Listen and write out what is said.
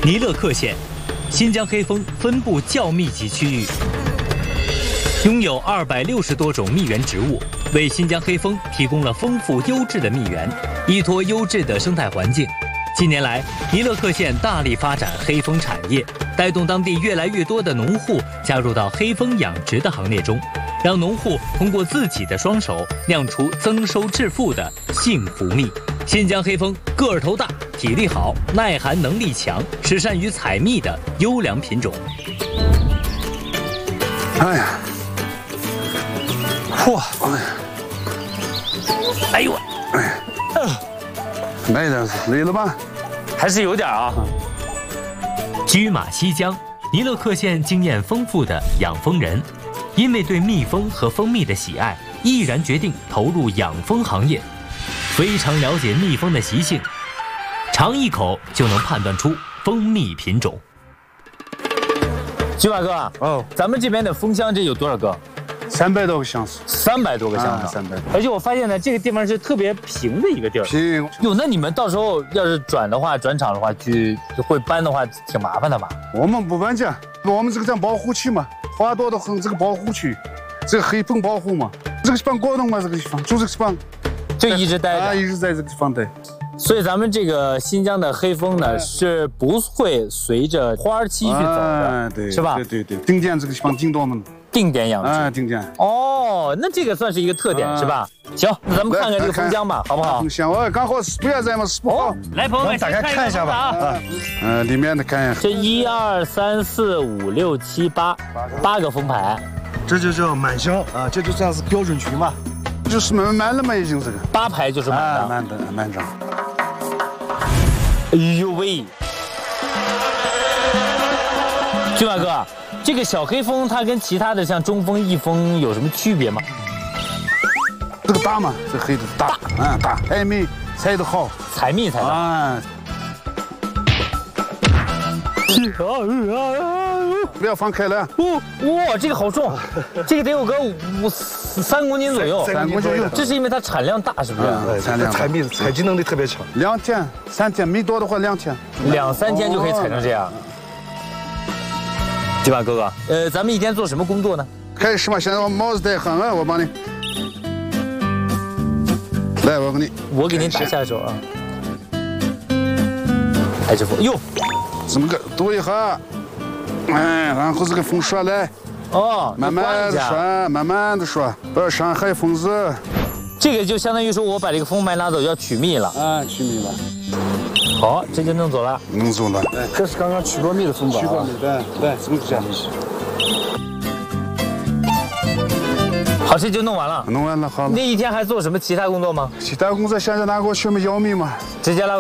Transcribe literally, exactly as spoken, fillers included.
尼勒克县，新疆黑蜂分布较密集区域，拥有二百六十多种蜜源植物，为新疆黑蜂提供了丰富优质的蜜源，依托优质的生态环境。近年来，尼勒克县大力发展黑蜂产业，带动当地越来越多的农户加入到黑蜂养殖的行列中，让农户通过自己的双手酿出增收致富的幸福蜜。新疆黑蜂个儿头大，体力好，耐寒能力强，是善于采蜜的优良品种。 哎呀， 嚯， 哎呦， 哎，累点累了吧？ 还是有点啊。 居马西江，尼勒克县经验丰富的养蜂人，因为对蜜蜂和蜂蜜的喜爱，毅然决定投入养蜂行业。非常了解蜜蜂的习性，尝一口就能判断出蜂蜜品种。 居马哥，哦，咱们这边的蜂箱这有多少个？ 三百多个箱子， 三百多个箱子， 三百。 而且我发现呢，这个地方是特别平的一个地儿。 平。 哟，那你们到时候要是转的话，转场的话，去会搬的话，挺麻烦的吧？ 我们不搬家，我们这个叫保护区嘛，花多的很，这个保护区，这个黑蜂保护嘛，这个地方过冬嘛，这个地方就这个地方。 就一直待着， 啊，一直在这个地方待。 所以咱们这个新疆的黑蜂呢，是不会随着花期去走的， 对， 是吧？ 对对对，定点这个地方定到我们定点养殖， 啊，定点。 哦，那这个算是一个特点，是吧？行，那咱们看看这个蜂箱吧，好不好？ 行，我刚好不要在嘛，是不好。 来，朋友们， 打开看一下吧。 啊， 嗯，里面的看一下。 这一二三四五六七八，八个蜂排， 这就叫满箱啊，这就算是标准群嘛。 就是满满了嘛，已经这个八排就是满的， 满的满张。 哎呦喂，军马哥，这个小黑蜂它跟其他的像中蜂、翼蜂有什么区别吗？ 这个大嘛，这黑的大，嗯大，采蜜采得好， 采蜜采得好。啊不要放开了。 哦，哇，这个好重，这个得有个五三公斤左右。 三公斤， 这是因为它产量大，是不是？ 对，产量采蜜采集能力特别强。 两天、三天，没多的话两天， 两三天就可以采成这样。对吧，哥哥？呃，咱们一天做什么工作呢？ 开始嘛，现在我帽子戴好了，我帮你。来，我给你， 我给您打下手啊。哎，师傅，哟， 这么个读一下，哎，然后这个蜂刷来， 哦， 慢慢的刷，慢慢的刷，不要伤害蜂子。 这个就相当于说我把这个蜂麦拿走要取蜜了啊，取蜜了。 好，这就弄走了， 弄走了。 这是刚刚取过蜜的蜂吧？ 取过蜜，对对，这么这样。 好，这就弄完了。 弄完了，好了。 那一天还做什么其他工作吗？ 其他工作现在拿给我学么药蜜嘛？ 直接来。